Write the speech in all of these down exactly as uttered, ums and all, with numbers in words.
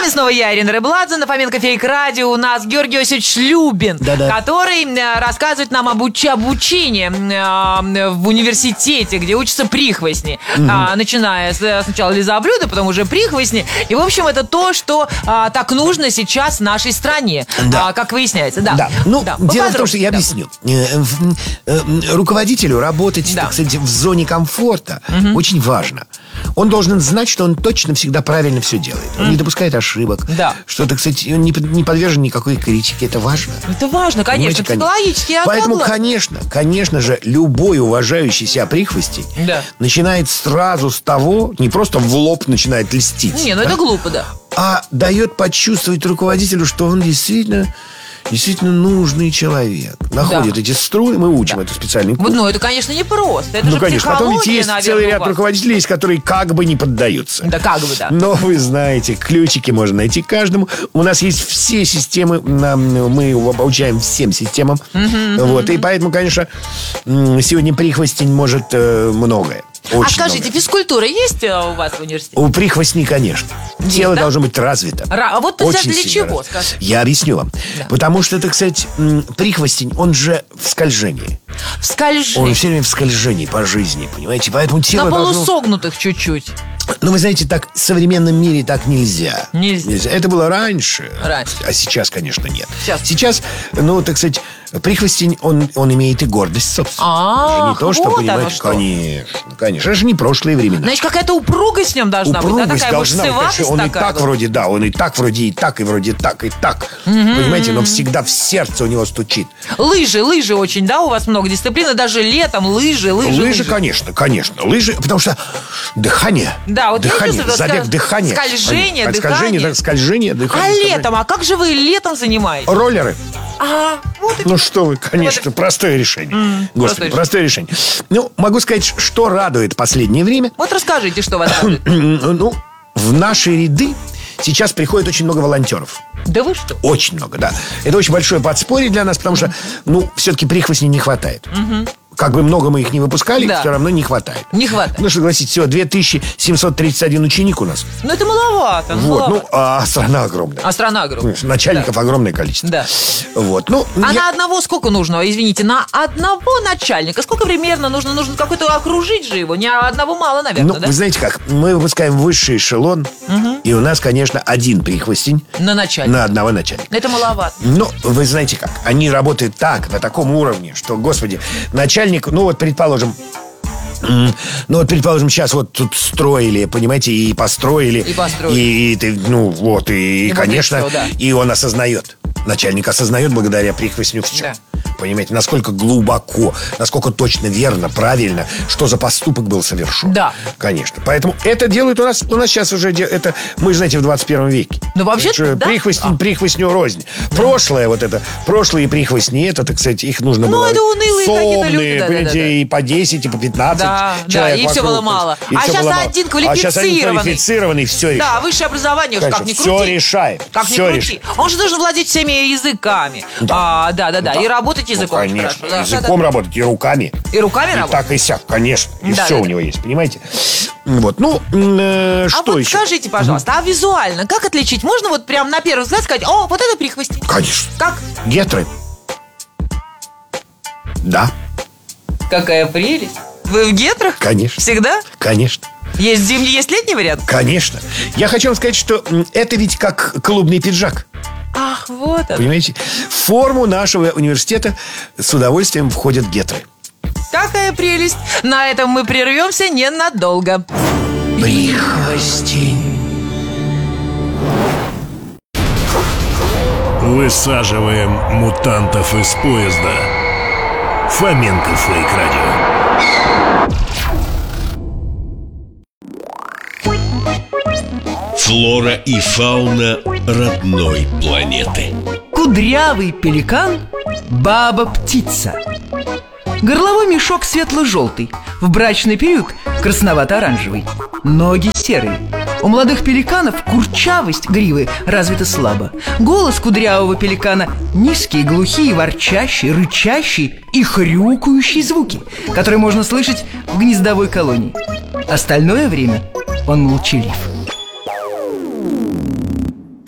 вами снова я, Ирина Рыбладзе, на Фоменко Фейк Радио. У нас Георгий Осипович Шлюбин, Да-да. который э, рассказывает нам об уч- обучении э, в университете, где учатся прихвостни. Угу. А, начиная с, сначала лизоблюда, потом уже прихвостни. И, в общем, это то, что а, так нужно сейчас в нашей стране, да. а, как выясняется. Да. Да. Ну, да. дело в том, что я да. объясню. Руководителю работать, Да. так сказать, в зоне комфорта угу. очень важно. Он должен знать, что он точно всегда правильно все делает. Он mm. не допускает ошибок. Да. Что, так сказать, он не, не подвержен никакой критике. Это важно. Это важно, конечно. Психологически я Поэтому, согласна. конечно, конечно же, любой уважающий себя прихвостень да. начинает сразу с того, не просто в лоб начинает льстить. Не, ну да? это глупо, да. А дает почувствовать руководителю, что он действительно... Действительно нужный человек. Находит да. эти струны, мы учим да. это специальный курс. Ну, это, конечно, не просто. Это ну, же конечно, потом ведь есть наверное, целый ряд руководителей, есть, которые как бы не поддаются. Да, как бы, да. Но вы знаете, ключики можно найти каждому. У нас есть все системы, мы обучаем всем системам. Mm-hmm, вот, mm-hmm. И поэтому, конечно, сегодня прихвостень может э, многое. Очень а скажите, много. Физкультура есть у вас в университете? У прихвостней, конечно. Есть, Тело да? должно быть развито. Ра- а вот Очень для чего, развито. скажите? Я объясню вам. Да. Потому что, так сказать, прихвостень, он же в скольжении. В скольжении? Он все время в скольжении по жизни, понимаете? Поэтому тело На должно... полусогнутых чуть-чуть. Ну, вы знаете, так в современном мире так нельзя. Нельзя. нельзя. Это было раньше. Раньше. А сейчас, конечно, нет. Сейчас. Сейчас, ну, так сказать, прихвостень, он, он имеет и гордость собственную. А, не то, что, вот понимаете, что. конечно, конечно. Это же не прошлые времена. Значит, какая-то упругость в нем должна быть, да? Упругость Такая должна быть. мышцеватость Он и такая так вот. вроде, да, он и так вроде, и так, и вроде так, и так. Mm-hmm. Понимаете, но всегда в сердце у него стучит. Лыжи, лыжи очень, да, у вас много дисциплин, даже летом лыжи, лыжи, Лыжи, лыжи. конечно, конечно. Лыжи, потому что дыхание. Да, вот я дыхание, чувствую, забег ска- дыхания. скольжение, От дыхание. Скольжение, так, скольжение, А дыхание. скольжение. летом, а как же вы летом занимаетесь? Роллеры. А, вот и... Ну что вы, конечно, Вот. простое решение. Mm, Господи, простое простое решение. Ну, могу сказать, что радует последнее время. Вот расскажите, что вас радует. Ну, в наши ряды сейчас приходит очень много волонтеров. Да вы что? Очень много, да. Это очень большое подспорье для нас, потому что, ну, все-таки прихвостней не хватает. Как бы много мы их не выпускали, Да. все равно не хватает. Не хватает. Ну, согласитесь, всего две тысячи семьсот тридцать один ученик у нас. Ну, это маловато. ну, Вот, ну, маловато. а страна огромная. А страна огромная. Начальников Да. огромное количество. Да. Вот, ну, А я- на одного сколько нужно? Извините, на одного начальника сколько примерно нужно? Нужно какой-то окружить же его. Не одного мало, наверное, Ну, да? вы знаете как, мы выпускаем высший эшелон, и у нас, конечно, один прихвостень На начальника. на одного начальника. Это маловато. Но вы знаете как, они работают так, на таком уровне, что, господи, начальник, ну вот, предположим, м, ну вот, предположим, сейчас вот тут строили, понимаете, и построили. И построили. И, ты, ну вот, и, И вот конечно, и всё, да. и он осознает. Начальник осознает благодаря прихвостню все. Да. Понимаете, насколько глубоко, насколько точно, верно, правильно, что за поступок был совершен. Да. Конечно. Поэтому это делают у нас, у нас сейчас уже, де- это, мы же, знаете, в двадцать первом веке. Ну, вообще-то, Это же да. прихвостень, А. прихвостню рознь. Прошлое вот это, прошлые прихвостни, это, так сказать, их нужно Ну, было... это унылые какие-то люди, сонные, да, да, понимаете, да, да. и по десять, и по пятнадцать Да, да, человек и всё вокруг. было мало. И А всё щас было мало. один А сейчас один квалифицированный. квалифицированный, все решает. Да, высшее образование, уж Конечно, как ни всё крути. решает, Как ни всё крути. решает. Он же должен владеть всеми языками. Да, да, да, да. Да. И работать Ну, языком. конечно, хорошо. Да, языком да, работать и руками. да. И руками И работать. так и сяк, конечно. И Да, все да, у да. него есть, понимаете? Вот, ну, э, А что вот еще? скажите, пожалуйста, а визуально как отличить? Можно вот прям на первый взгляд сказать: о, вот это прихвостень. Конечно. Как? Гетры. Да, Какая прелесть. Вы в гетрах? конечно. Всегда? Конечно. Есть зимний, есть летний вариант? Конечно. Я хочу вам сказать, что м, это ведь как клубный пиджак. Ах, вот он. Понимаете? В форму нашего университета с удовольствием входят гетры. Какая прелесть. На этом мы прервемся ненадолго. Прихвостень. Высаживаем мутантов из поезда. Фоменко Фейк Радио. Флора и фауна родной планеты. Кудрявый пеликан, баба-птица. Горловой мешок светло-желтый, в брачный период красновато-оранжевый. Ноги серые. У молодых пеликанов курчавость гривы развита слабо. Голос кудрявого пеликана низкие, глухие, ворчащие, рычащие и хрюкающие звуки, которые можно слышать в гнездовой колонии. Остальное время он молчалив.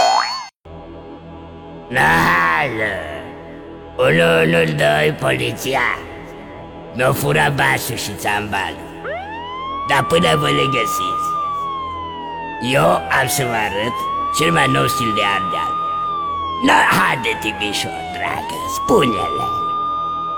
Alo, unu unu doi, poliția. Mi-o fura basul și țambalul. Dar până vă le găsiți, eu am să vă arăt cel mai nou stil de Ardeal. No, haide, Timișor, dragă, spune-le.